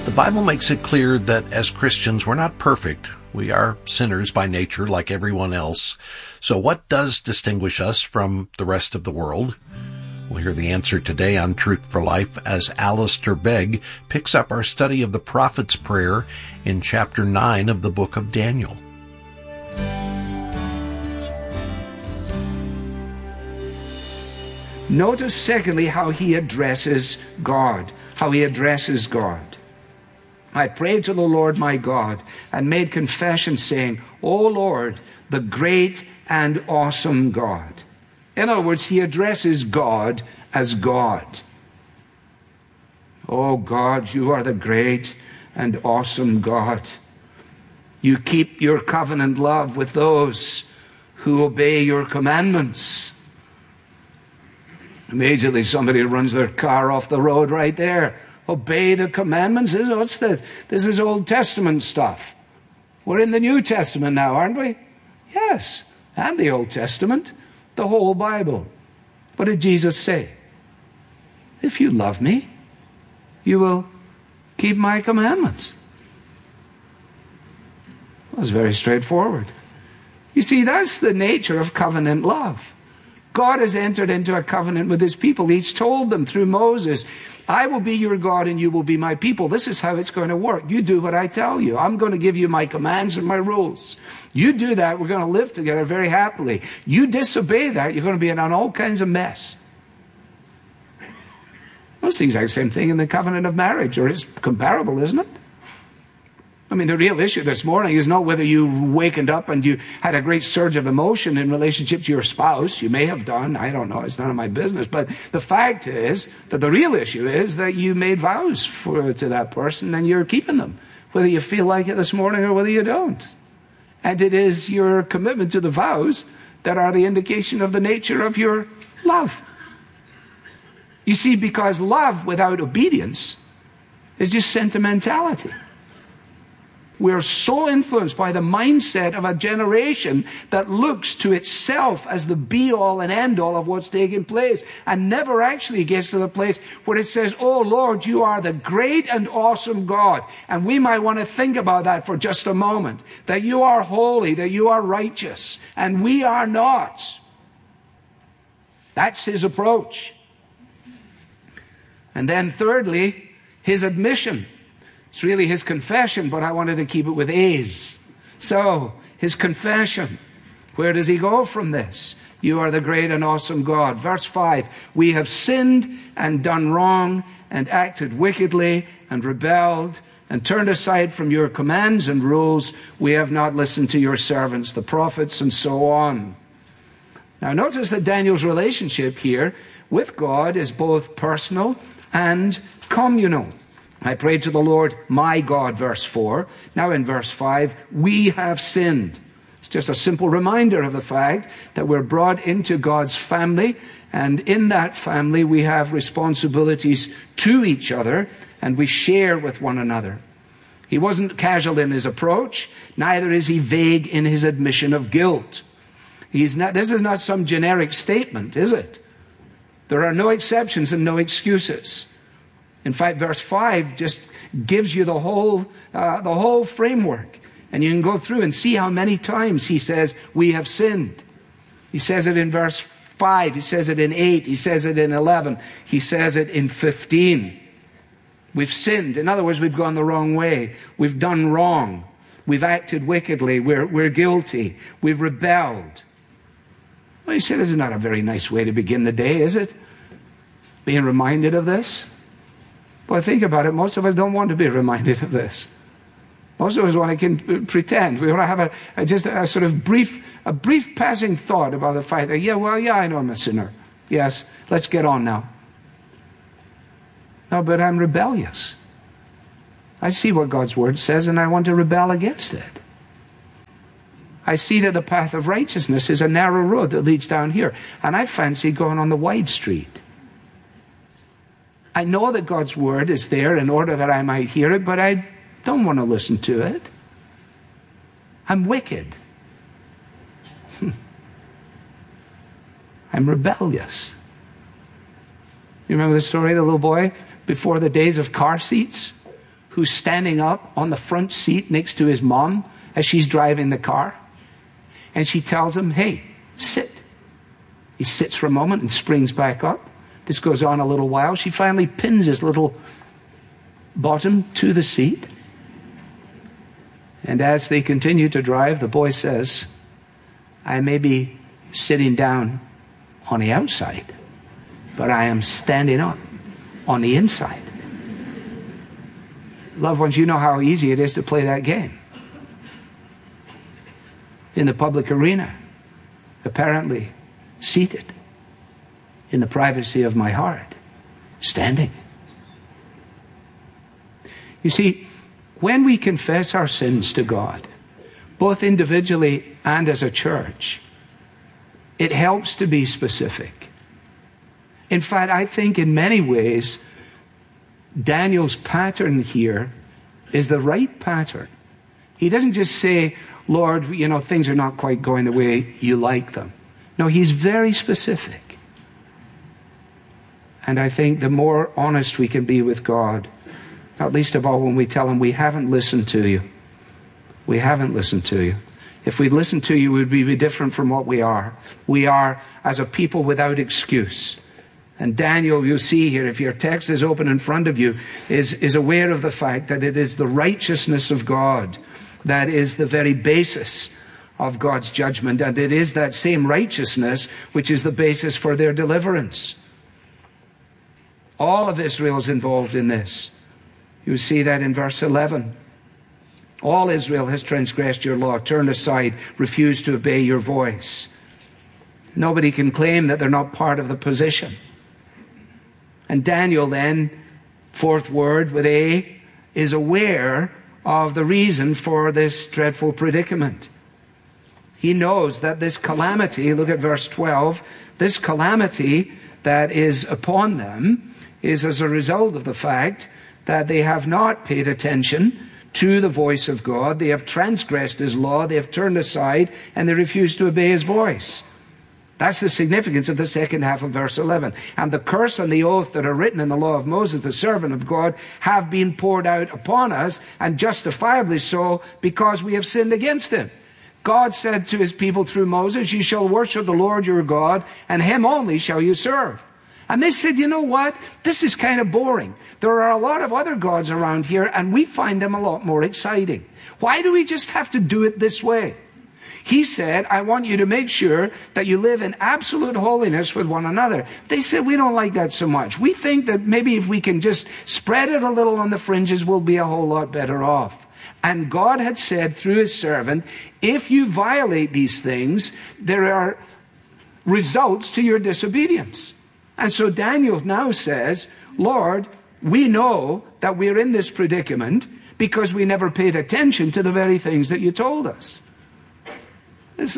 The Bible makes it clear that as Christians, we're not perfect. We are sinners by nature like everyone else. So what does distinguish us from the rest of the world? We'll hear the answer today on Truth for Life as Alistair Begg picks up our study of the prophet's prayer in chapter 9 of the book of Daniel. Notice, secondly, how he addresses God. I prayed to the Lord my God and made confession saying, O Lord, the great and awesome God. In other words, he addresses God as God. Oh God, you are the great and awesome God. You keep your covenant love with those who obey your commandments. Immediately somebody runs their car off the road right there. Obey the commandments? What's this? This is Old Testament stuff. We're in the New Testament now, aren't we? Yes, and the Old Testament, the whole Bible. What did Jesus say? If you love me, you will keep my commandments. That was very straightforward. You see, that's the nature of covenant love. God has entered into a covenant with his people. He's told them through Moses, I will be your God and you will be my people. This is how it's going to work. You do what I tell you. I'm going to give you my commands and my rules. You do that, we're going to live together very happily. You disobey that, you're going to be in all kinds of mess. Well, it's the exact same thing in the covenant of marriage, or it's comparable, isn't it? I mean, the real issue this morning is not whether you wakened up and you had a great surge of emotion in relationship to your spouse. You may have done. I don't know. It's none of my business. But the fact is that the real issue is that you made vows to that person and you're keeping them, whether you feel like it this morning or whether you don't. And it is your commitment to the vows that are the indication of the nature of your love. You see, because love without obedience is just sentimentality. We're so influenced by the mindset of a generation that looks to itself as the be-all and end-all of what's taking place and never actually gets to the place where it says, oh Lord, you are the great and awesome God. And we might want to think about that for just a moment, that you are holy, that you are righteous, and we are not. That's his approach. And then thirdly, his admission. It's really his confession, but I wanted to keep it with A's. So, his confession. Where does he go from this? You are the great and awesome God. Verse 5, we have sinned and done wrong and acted wickedly and rebelled and turned aside from your commands and rules. We have not listened to your servants, the prophets, and so on. Now notice that Daniel's relationship here with God is both personal and communal. I prayed to the Lord, my God, verse 4. Now in verse 5, we have sinned. It's just a simple reminder of the fact that we're brought into God's family, and in that family we have responsibilities to each other, and we share with one another. He wasn't casual in his approach, neither is he vague in his admission of guilt. This is not some generic statement, is it? There are no exceptions and no excuses. In fact, verse 5 just gives you the whole framework. And you can go through and see how many times he says, we have sinned. He says it in verse 5. He says it in 8. He says it in 11. He says it in 15. We've sinned. In other words, we've gone the wrong way. We've done wrong. We've acted wickedly. We're guilty. We've rebelled. Well, you say this is not a very nice way to begin the day, is it? Being reminded of this? Well, think about it. Most of us don't want to be reminded of this. Most of us want to pretend. We want to have just a sort of brief passing thought about the fact that, I know I'm a sinner. Yes, let's get on now. No, but I'm rebellious. I see what God's word says and I want to rebel against it. I see that the path of righteousness is a narrow road that leads down here. And I fancy going on the wide street. I know that God's word is there in order that I might hear it, but I don't want to listen to it. I'm wicked. I'm rebellious. You remember the story of the little boy before the days of car seats who's standing up on the front seat next to his mom as she's driving the car. And she tells him, hey, sit. He sits for a moment and springs back up. This goes on a little while. She finally pins his little bottom to the seat. And as they continue to drive, the boy says, I may be sitting down on the outside, but I am standing up on the inside. Loved ones, you know how easy it is to play that game. In the public arena, apparently seated in the privacy of my heart, standing. You see, when we confess our sins to God, both individually and as a church, it helps to be specific. In fact, I think in many ways, Daniel's pattern here is the right pattern. He doesn't just say, Lord, things are not quite going the way you like them. No, he's very specific. And I think the more honest we can be with God, not least of all when we tell him, we haven't listened to you. We haven't listened to you. If we'd listened to you, we'd be different from what we are. We are as a people without excuse. And Daniel, you see here, if your text is open in front of you, is aware of the fact that it is the righteousness of God that is the very basis of God's judgment. And it is that same righteousness which is the basis for their deliverance. All of Israel is involved in this. You see that in verse 11. All Israel has transgressed your law, turned aside, refused to obey your voice. Nobody can claim that they're not part of the position. And Daniel then, fourth word with A, is aware of the reason for this dreadful predicament. He knows that this calamity, look at verse 12, this calamity that is upon them is as a result of the fact that they have not paid attention to the voice of God. They have transgressed his law, they have turned aside, and they refuse to obey his voice. That's the significance of the second half of verse 11. And the curse and the oath that are written in the law of Moses, the servant of God, have been poured out upon us, and justifiably so, because we have sinned against him. God said to his people through Moses, you shall worship the Lord your God, and him only shall you serve. And they said, you know what? This is kind of boring. There are a lot of other gods around here, and we find them a lot more exciting. Why do we just have to do it this way? He said, I want you to make sure that you live in absolute holiness with one another. They said, we don't like that so much. We think that maybe if we can just spread it a little on the fringes, we'll be a whole lot better off. And God had said through his servant, if you violate these things, there are results to your disobedience. And so Daniel now says, Lord, we know that we're in this predicament because we never paid attention to the very things that you told us. It's,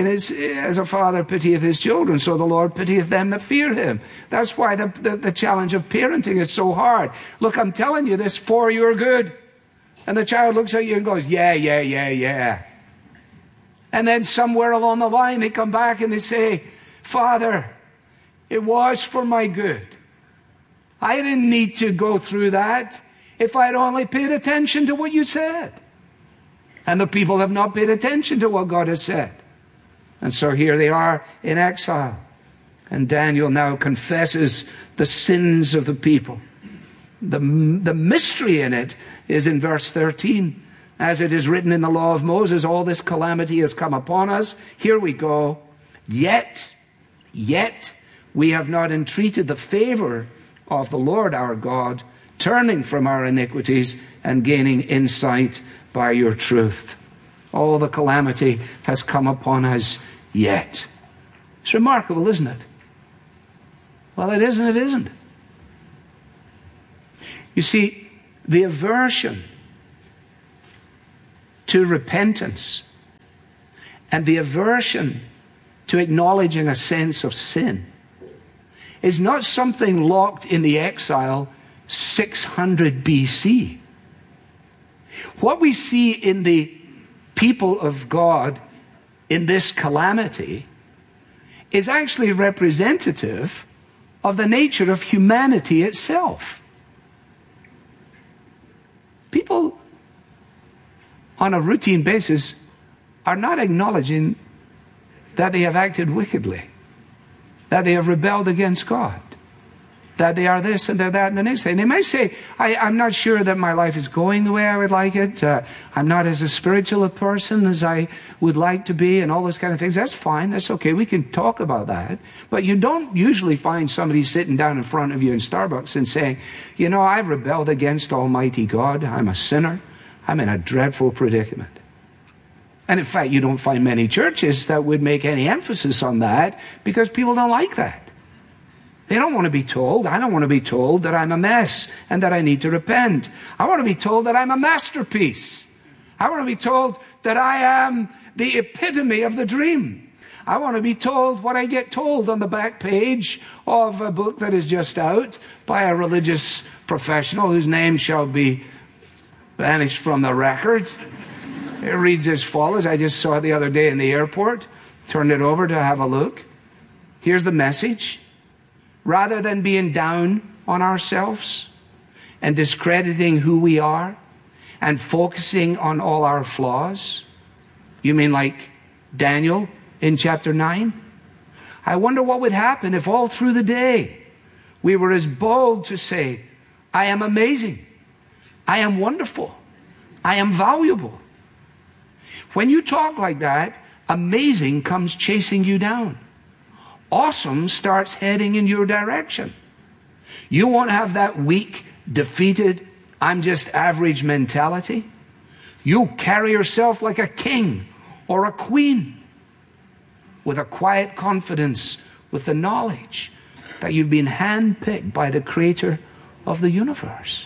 as a father pitieth his children, so the Lord pitieth them that fear him. That's why the challenge of parenting is so hard. Look, I'm telling you this for your good. And the child looks at you and goes, yeah. And then somewhere along the line they come back and they say, Father, it was for my good. I didn't need to go through that if I'd only paid attention to what you said. And the people have not paid attention to what God has said. And so here they are in exile. And Daniel now confesses the sins of the people. The mystery in it is in verse 13. As it is written in the law of Moses, all this calamity has come upon us. Here we go. Yet we have not entreated the favor of the Lord our God, turning from our iniquities and gaining insight by your truth. All the calamity has come upon us yet. It's remarkable, isn't it? Well, it is and it isn't. You see, the aversion to repentance and the aversion to acknowledging a sense of sin is not something locked in the exile 600 BC. What we see in the people of God in this calamity is actually representative of the nature of humanity itself. on a routine basis are not acknowledging that they have acted wickedly, that they have rebelled against God, that they are this and they're that and the next thing. They may say, I'm not sure that my life is going the way I would like it. I'm not as a spiritual a person as I would like to be, and all those kind of things. That's fine. That's okay. We can talk about that. But you don't usually find somebody sitting down in front of you in Starbucks and saying, I've rebelled against Almighty God. I'm a sinner. I'm in a dreadful predicament. And in fact, you don't find many churches that would make any emphasis on that, because people don't like that. They don't want to be told. I don't want to be told that I'm a mess and that I need to repent. I want to be told that I'm a masterpiece. I want to be told that I am the epitome of the dream. I want to be told what I get told on the back page of a book that is just out by a religious professional whose name shall be banished from the record. It reads as follows. I just saw it the other day in the airport. Turned it over to have a look. Here's the message. Rather than being down on ourselves and discrediting who we are and focusing on all our flaws, you mean like Daniel in chapter 9? I wonder what would happen if all through the day we were as bold to say, I am amazing, I am wonderful, I am valuable. When you talk like that, amazing comes chasing you down. Awesome starts heading in your direction. You won't have that weak, defeated, I'm just average mentality. You'll carry yourself like a king or a queen, with a quiet confidence, with the knowledge that you've been handpicked by the Creator of the universe.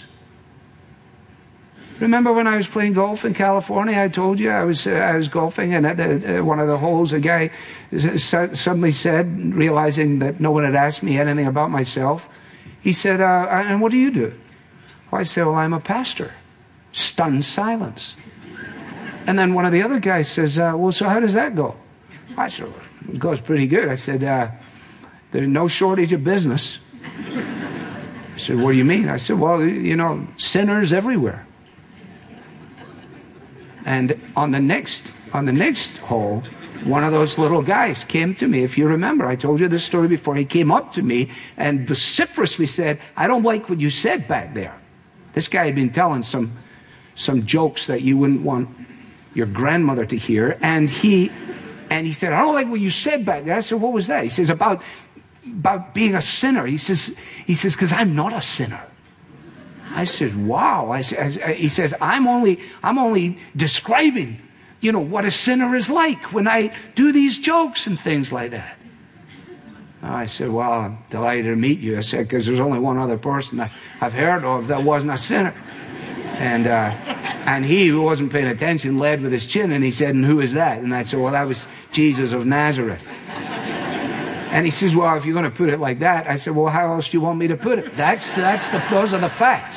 Remember when I was playing golf in California? I told you I was golfing, and at one of the holes, a guy suddenly said, realizing that no one had asked me anything about myself, he said, and what do you do? Well, I said, well, I'm a pastor. Stunned silence. And then one of the other guys says, well, so how does that go? I said, well, it goes pretty good. I said, there's no shortage of business. I said, what do you mean? I said, well, sinners everywhere. And on the next hole, one of those little guys came to me. If you remember, I told you this story before. He came up to me and vociferously said, I don't like what you said back there. This guy had been telling some jokes that you wouldn't want your grandmother to hear. And he said, I don't like what you said back there. I said, what was that? He says, about being a sinner. He says, because I'm not a sinner. I said, wow. He says, I'm only describing, what a sinner is like when I do these jokes and things like that. I said, well, I'm delighted to meet you. I said, because there's only one other person that I've heard of that wasn't a sinner. And he, who wasn't paying attention, led with his chin, and he said, and who is that? And I said, well, that was Jesus of Nazareth. And he says, well, if you're going to put it like that, I said, well, how else do you want me to put it? Those are the facts.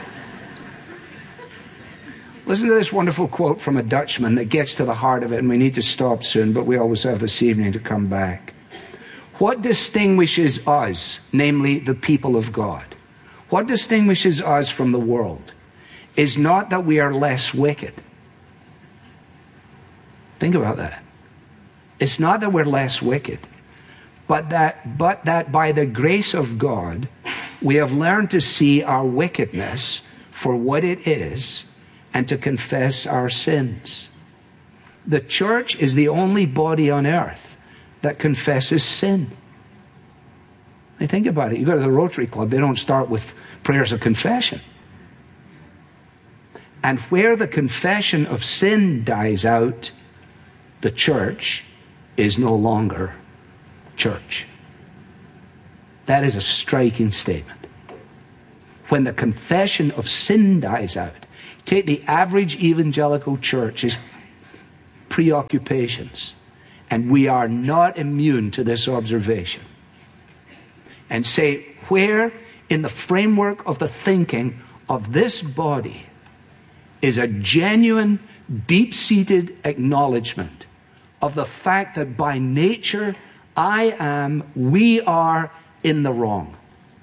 Listen to this wonderful quote from a Dutchman that gets to the heart of it, and we need to stop soon, but we always have this evening to come back. What distinguishes us, namely the people of God, what distinguishes us from the world is not that we are less wicked. Think about that. It's not that we're less wicked. But that by the grace of God, we have learned to see our wickedness for what it is and to confess our sins. The church is the only body on earth that confesses sin. Now think about it. You go to the Rotary Club, they don't start with prayers of confession. And where the confession of sin dies out, the church is no longer church. That is a striking statement. When the confession of sin dies out, take the average evangelical church's preoccupations, and we are not immune to this observation, and say, where in the framework of the thinking of this body is a genuine, deep-seated acknowledgement of the fact that by nature we are in the wrong.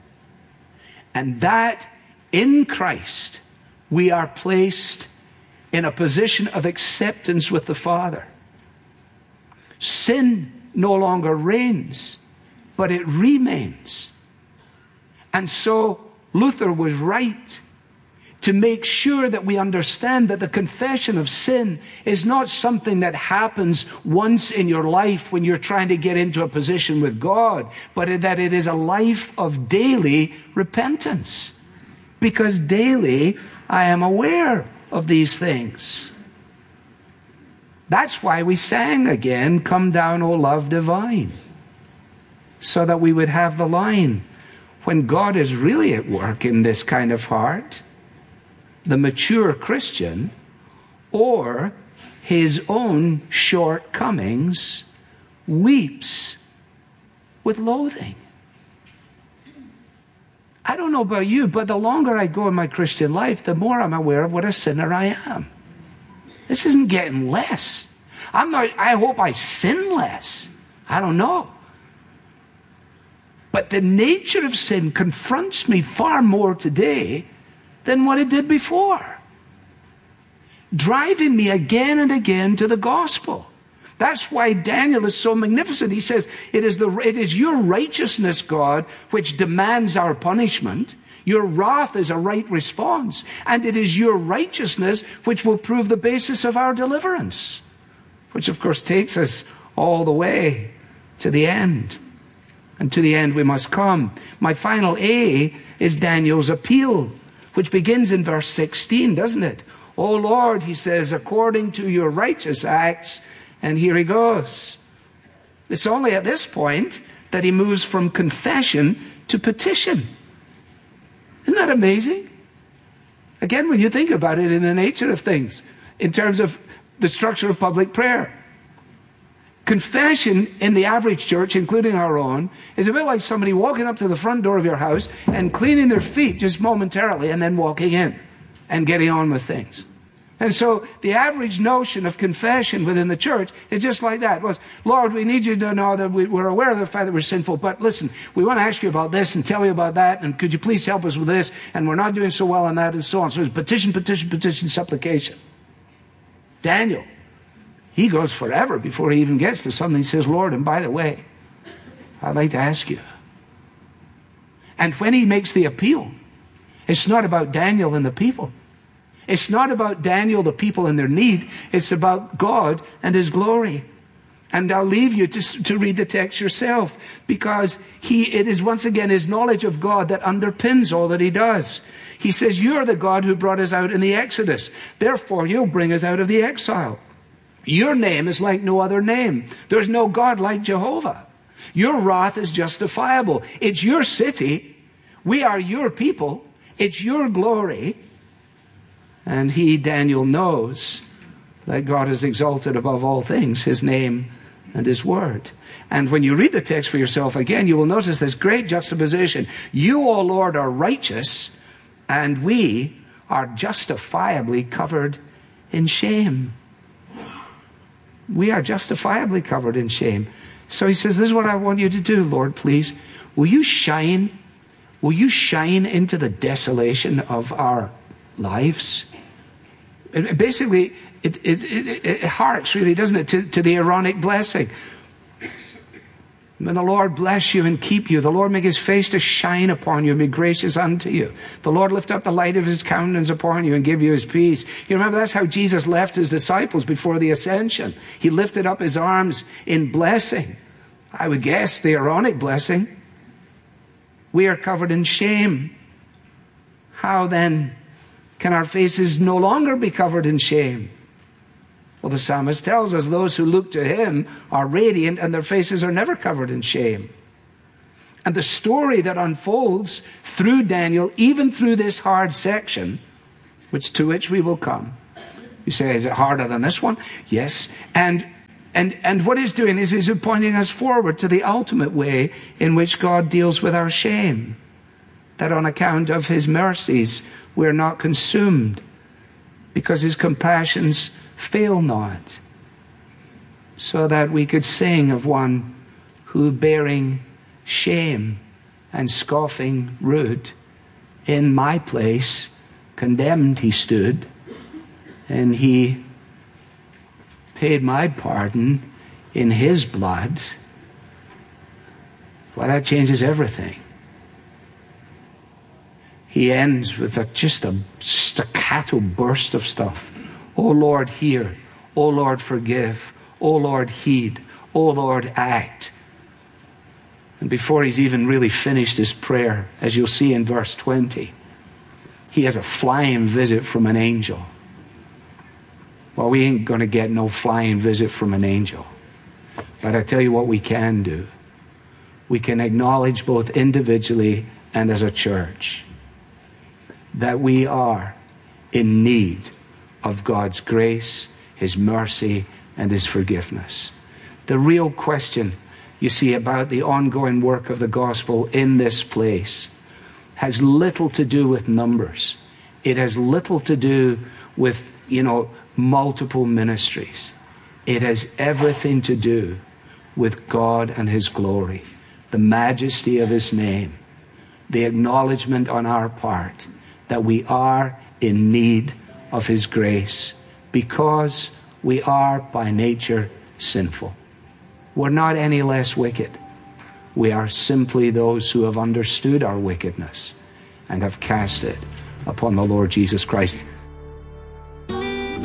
And that in Christ we are placed in a position of acceptance with the Father. Sin no longer reigns, but it remains. And so Luther was right to make sure that we understand that the confession of sin is not something that happens once in your life when you're trying to get into a position with God, but that it is a life of daily repentance. Because daily I am aware of these things. That's why we sang again, "Come down, O love divine," so that we would have the line, when God is really at work in this kind of heart, the mature Christian, or his own shortcomings, weeps with loathing. I don't know about you, but the longer I go in my Christian life, the more I'm aware of what a sinner I am. This isn't getting less. I hope I sin less. I don't know. But the nature of sin confronts me far more today than what it did before, driving me again and again to the gospel. That's why Daniel is so magnificent. He says, it is your righteousness, God, which demands our punishment. Your wrath is a right response. And it is your righteousness which will prove the basis of our deliverance. Which, of course, takes us all the way to the end. And to the end we must come. My final A is Daniel's appeal, which begins in verse 16, doesn't it? "O Lord," he says, "according to your righteous acts," and here he goes. It's only at this point that he moves from confession to petition. Isn't that amazing? Again, when you think about it in the nature of things, in terms of the structure of public prayer, confession in the average church, including our own, is a bit like somebody walking up to the front door of your house and cleaning their feet just momentarily and then walking in and getting on with things. And so the average notion of confession within the church is just like that. It was, "Lord, we need you to know that we're aware of the fact that we're sinful, but listen, we want to ask you about this and tell you about that, and could you please help us with this, and we're not doing so well on that," and so on. So it's petition, petition, petition, supplication. Daniel, he goes forever before he even gets to something. He says, "Lord, and by the way, I'd like to ask you." And when he makes the appeal, it's not about Daniel and the people. It's not about Daniel, the people, and their need. It's about God and his glory. And I'll leave you to read the text yourself, because it is once again his knowledge of God that underpins all that he does. He says, "You're the God who brought us out in the Exodus. Therefore, you'll bring us out of the exile. Your name is like no other name. There's no God like Jehovah. Your wrath is justifiable. It's your city. We are your people. It's your glory." And he, Daniel, knows that God is exalted above all things, his name and his word. And when you read the text for yourself again, you will notice this great juxtaposition. "You, O Lord, are righteous, and we are justifiably covered in shame." We are justifiably covered in shame. So he says, "This is what I want you to do, Lord, please. Will you shine into the desolation of our lives?" Basically, it harks, really, doesn't it, to the Aaronic blessing. "May the Lord bless you and keep you. The Lord make his face to shine upon you and be gracious unto you. The Lord lift up the light of his countenance upon you and give you his peace." You remember that's how Jesus left his disciples before the ascension. He lifted up his arms in blessing. I would guess the Aaronic blessing. We are covered in shame. How then can our faces no longer be covered in shame? Well, the psalmist tells us those who look to him are radiant and their faces are never covered in shame. And the story that unfolds through Daniel, even through this hard section, to which we will come. You say, is it harder than this one? Yes. And what he's doing is he's pointing us forward to the ultimate way in which God deals with our shame. That on account of his mercies, we're not consumed, because his compassions fail not. So that we could sing of one who, bearing shame and scoffing rude, in my place condemned he stood. And he paid my pardon in his blood. Well, that changes everything. He ends with just a staccato burst of stuff. Oh Lord, hear. Oh Lord, forgive. Oh Lord, heed. Oh Lord, act. And before he's even really finished his prayer, as you'll see in verse 20, he has a flying visit from an angel. Well, we ain't going to get no flying visit from an angel. But I tell you what we can do. We can acknowledge both individually and as a church that we are in need of God's grace, His mercy, and His forgiveness. The real question, you see, about the ongoing work of the gospel in this place has little to do with numbers. It has little to do with, multiple ministries. It has everything to do with God and His glory, the majesty of His name, the acknowledgement on our part that we are in need of His grace because we are by nature sinful. We're not any less wicked. We are simply those who have understood our wickedness and have cast it upon the Lord Jesus Christ. You're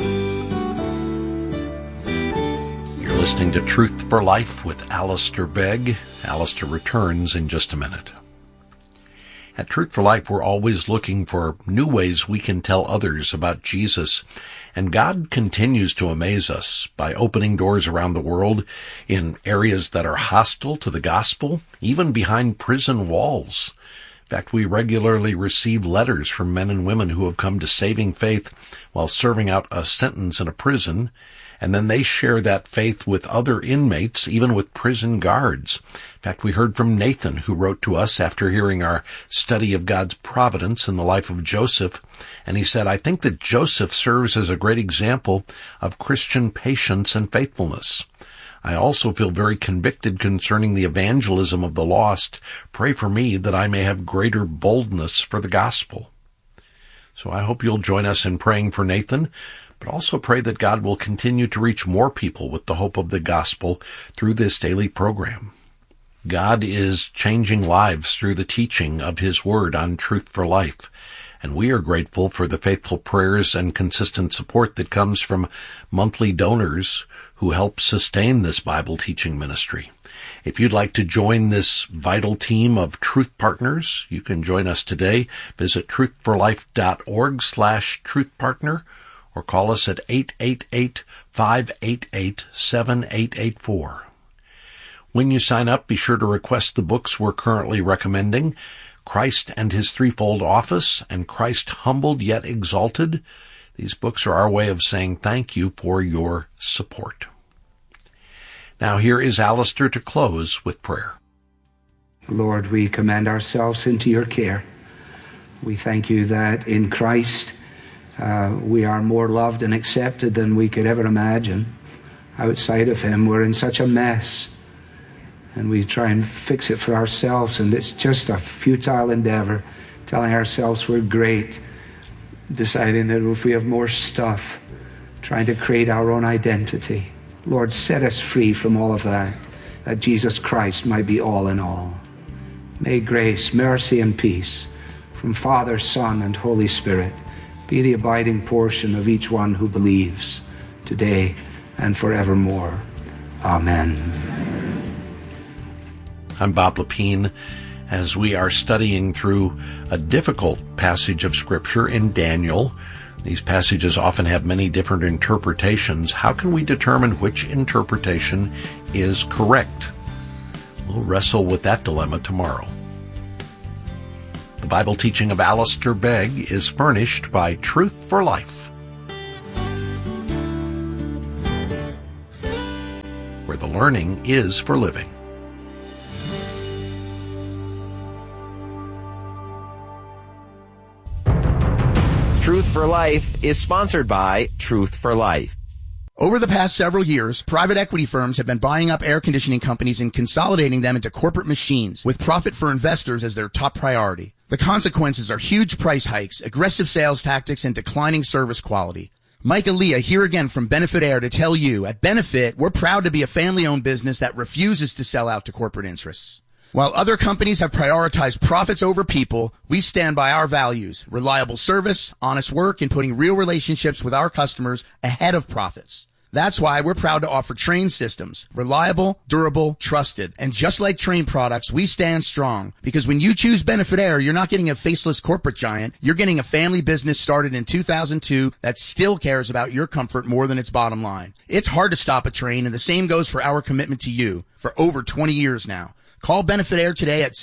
listening to Truth for Life with Alistair Begg. Alistair returns in just a minute. At Truth for Life, we're always looking for new ways we can tell others about Jesus. And God continues to amaze us by opening doors around the world in areas that are hostile to the gospel, even behind prison walls. In fact, we regularly receive letters from men and women who have come to saving faith while serving out a sentence in a prison, and then they share that faith with other inmates, even with prison guards. In fact, we heard from Nathan, who wrote to us after hearing our study of God's providence in the life of Joseph, and he said, I think that Joseph serves as a great example of Christian patience and faithfulness. I also feel very convicted concerning the evangelism of the lost. Pray for me that I may have greater boldness for the gospel. So I hope you'll join us in praying for Nathan, but also pray that God will continue to reach more people with the hope of the gospel through this daily program. God is changing lives through the teaching of His Word on Truth for Life, and we are grateful for the faithful prayers and consistent support that comes from monthly donors who help sustain this Bible teaching ministry. If you'd like to join this vital team of Truth Partners, you can join us today. Visit truthforlife.org/truthpartner or call us at 888-588-7884. When you sign up, be sure to request the books we're currently recommending, Christ and His Threefold Office and Christ Humbled Yet Exalted. These books are our way of saying thank you for your support. Now here is Alistair to close with prayer. Lord, we commend ourselves into your care. We thank you that in Christ we are more loved and accepted than we could ever imagine. Outside of Him, we're in such a mess. And we try and fix it for ourselves, and it's just a futile endeavor, telling ourselves we're great, deciding that if we have more stuff, trying to create our own identity. Lord, set us free from all of that Jesus Christ might be all in all. May grace, mercy, and peace from Father, Son, and Holy Spirit be the abiding portion of each one who believes today and forevermore. Amen. I'm Bob Lepine. As we are studying through a difficult passage of Scripture in Daniel, these passages often have many different interpretations. How can we determine which interpretation is correct? We'll wrestle with that dilemma tomorrow. The Bible teaching of Alistair Begg is furnished by Truth for Life, where the learning is for living. Truth for Life is sponsored by Truth for Life. Over the past several years, private equity firms have been buying up air conditioning companies and consolidating them into corporate machines with profit for investors as their top priority. The consequences are huge price hikes, aggressive sales tactics, and declining service quality. Mike Aaliyah here again from Benefit Air to tell you, at Benefit, we're proud to be a family-owned business that refuses to sell out to corporate interests. While other companies have prioritized profits over people, we stand by our values, reliable service, honest work, and putting real relationships with our customers ahead of profits. That's why we're proud to offer Trane systems. Reliable, durable, trusted. And just like Trane products, we stand strong. Because when you choose Benefit Air, you're not getting a faceless corporate giant. You're getting a family business started in 2002 that still cares about your comfort more than its bottom line. It's hard to stop a Trane, and the same goes for our commitment to you for over 20 years now. Call Benefit Air today at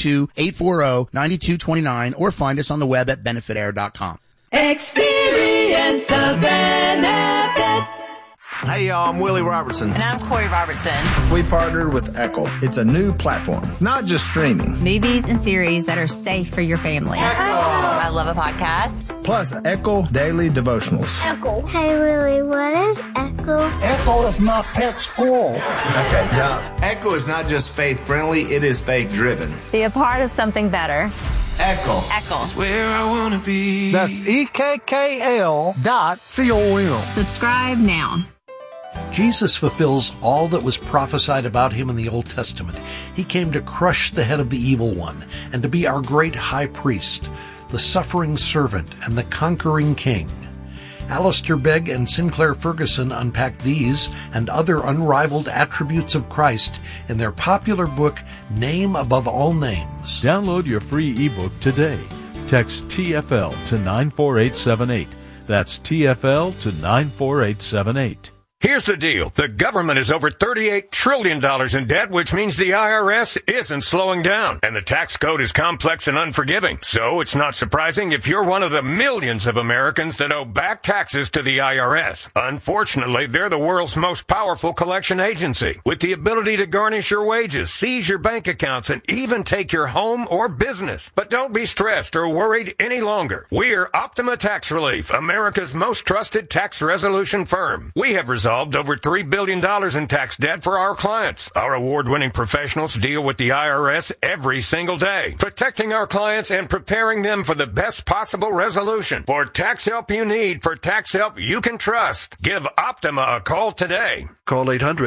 602-840-9229 or find us on the web at benefitair.com. Experience the benefit. Hey y'all, I'm Willie Robertson. And I'm Corey Robertson. We partnered with Echo. It's a new platform, not just streaming. Movies and series that are safe for your family. Echo! I love a podcast. Plus Echo Daily Devotionals. Echo. Hey Willie, what is Echo? Echo is my pet squirrel. Okay, now, Echo is not just faith-friendly, it is faith-driven. Be a part of something better. Echo. Echo. That's where I want to be. That's EKKL.com. Subscribe now. Jesus fulfills all that was prophesied about him in the Old Testament. He came to crush the head of the evil one and to be our great high priest, the suffering servant and the conquering king. Alistair Begg and Sinclair Ferguson unpack these and other unrivaled attributes of Christ in their popular book, Name Above All Names. Download your free ebook today. Text TFL to 94878. That's TFL to 94878. Here's the deal. The government is over $38 trillion in debt, which means the IRS isn't slowing down. And the tax code is complex and unforgiving. So it's not surprising if you're one of the millions of Americans that owe back taxes to the IRS. Unfortunately, they're the world's most powerful collection agency, with the ability to garnish your wages, seize your bank accounts, and even take your home or business. But don't be stressed or worried any longer. We're Optima Tax Relief, America's most trusted tax resolution firm. We have resolved over $3 billion in tax debt for our clients. Our award-winning professionals deal with the IRS every single day, protecting our clients and preparing them for the best possible resolution. For tax help you need, for tax help you can trust, give Optima a call today. Call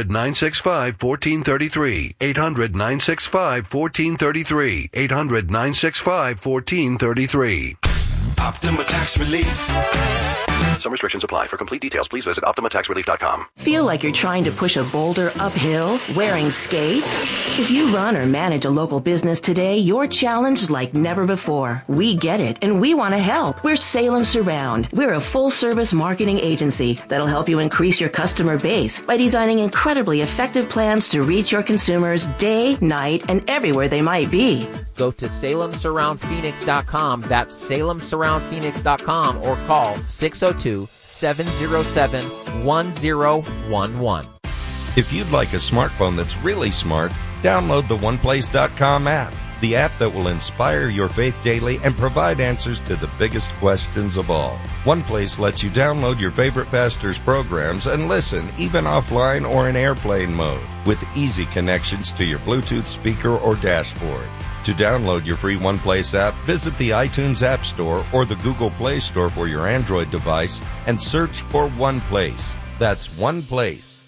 800-965-1433. 800-965-1433. 800-965-1433. Optima Tax Relief. Some restrictions apply. For complete details, please visit OptimaTaxRelief.com. Feel like you're trying to push a boulder uphill wearing skates? If you run or manage a local business today, you're challenged like never before. We get it, and we want to help. We're Salem Surround. We're a full-service marketing agency that'll help you increase your customer base by designing incredibly effective plans to reach your consumers day, night, and everywhere they might be. Go to SalemSurroundPhoenix.com. That's SalemSurroundPhoenix.com or call 602-707-1011. If you'd like a smartphone that's really smart, download the OnePlace.com app, the app that will inspire your faith daily and provide answers to the biggest questions of all. OnePlace lets you download your favorite pastor's programs and listen even offline or in airplane mode with easy connections to your Bluetooth speaker or dashboard. To download your free OnePlace app, visit the iTunes App Store or the Google Play Store for your Android device and search for OnePlace. That's OnePlace.